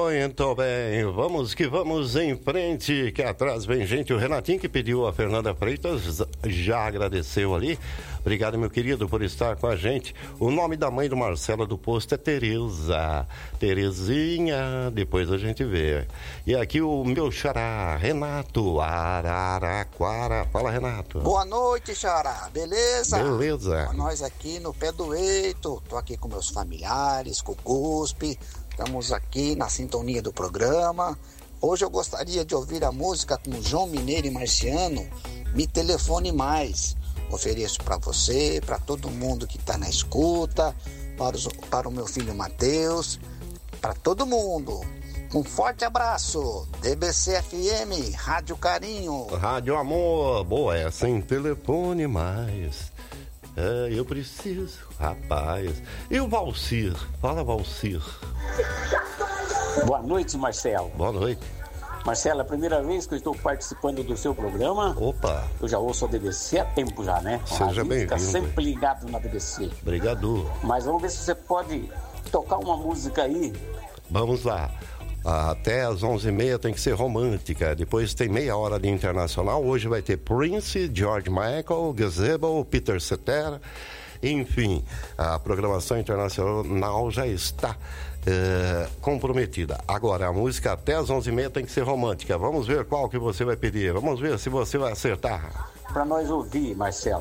Muito bem, vamos que vamos em frente, que atrás vem gente. O Renatinho que pediu a Fernanda Freitas, já agradeceu ali. Obrigado, meu querido, por estar com a gente. O nome da mãe do Marcelo do Posto é Tereza. Terezinha, depois a gente vê. E aqui o meu xará, Renato, Araraquara. Fala, Renato. Boa noite, xará. Beleza? Beleza. Nós aqui no Pé do Eito. Tô aqui com meus familiares, com o Guspe. Estamos aqui na sintonia do programa. Hoje eu gostaria de ouvir a música com João Mineiro e Marciano, Me Telefone Mais. Ofereço para você, para todo mundo que está na escuta, para o meu filho Matheus, para todo mundo. Um forte abraço. DBC FM, Rádio Carinho. Rádio Amor. Boa, é sem telefone mais. É, eu preciso, rapaz. E o Valcir? Fala, Valcir. Boa noite, Marcelo. Boa noite. Marcelo, é a primeira vez que eu estou participando do seu programa. Opa. Eu já ouço a BBC há tempo já, né? Seja bem-vindo. Fica sempre ligado na BBC. Obrigado. Mas vamos ver se você pode tocar uma música aí. Vamos lá. Até às 11h30 tem que ser romântica. Depois tem meia hora de internacional. Hoje vai ter Prince, George Michael, Gazebo, Peter Cetera. Enfim, a programação internacional já está comprometida. Agora, a música até às 11h30 tem que ser romântica. Vamos ver qual que você vai pedir. Vamos ver se você vai acertar. Para nós ouvir, Marcelo.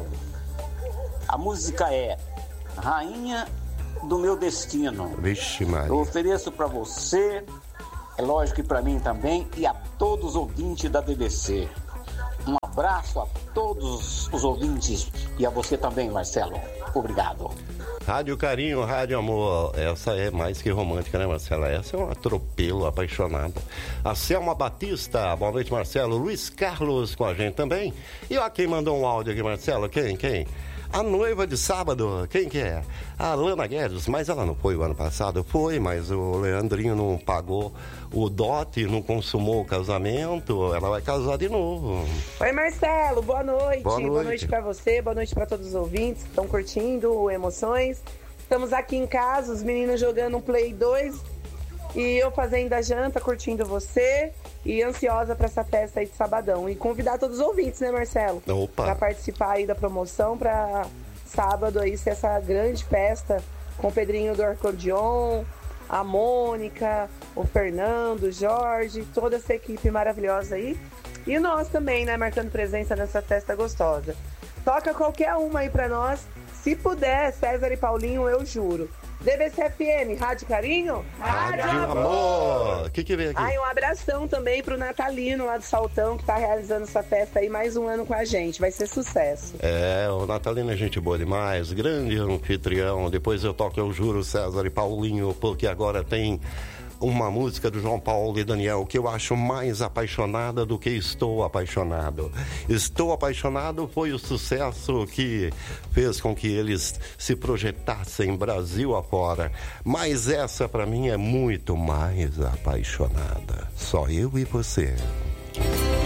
A música é Rainha do Meu Destino. Vixe, Maria. Eu ofereço para você, é lógico que para mim também, e a todos os ouvintes da BBC. Um abraço a todos os ouvintes e a você também, Marcelo. Obrigado. Rádio Carinho, Rádio Amor. Essa é mais que romântica, né, Marcela? Essa é um atropelo apaixonado. A Selma Batista, boa noite, Marcelo. Luiz Carlos com a gente também. E ó, quem mandou um áudio aqui, Marcelo? Quem? A noiva de sábado, quem que é? A Lana Guedes, mas ela não foi o ano passado? Foi, mas o Leandrinho não pagou o dote, não consumou o casamento, ela vai casar de novo. Oi, Marcelo, boa noite. Boa noite pra você, boa noite pra todos os ouvintes que estão curtindo o Emoções. Estamos aqui em casa, os meninos jogando um Play 2 e eu fazendo a janta, curtindo você e ansiosa para essa festa aí de sabadão. E convidar todos os ouvintes, né, Marcelo? Opa! Para participar aí da promoção, para sábado aí ser essa grande festa com o Pedrinho do Acordeon, a Mônica, o Fernando, o Jorge, toda essa equipe maravilhosa aí. E nós também, né, marcando presença nessa festa gostosa. Toca qualquer uma aí pra nós. Se puder, César e Paulinho, eu juro. DBC FM, Rádio Carinho? Rádio Amor! O que vem aqui? Um abração também pro Natalino lá do Saltão, que tá realizando essa festa aí mais um ano com a gente. Vai ser sucesso. É, o Natalino é gente boa demais, grande anfitrião. Depois eu toco, eu juro, César e Paulinho, porque agora tem uma música do João Paulo e Daniel que eu acho mais apaixonada do que Estou Apaixonado. Estou Apaixonado foi o sucesso que fez com que eles se projetassem Brasil afora, mas essa pra mim é muito mais apaixonada. Só eu e você.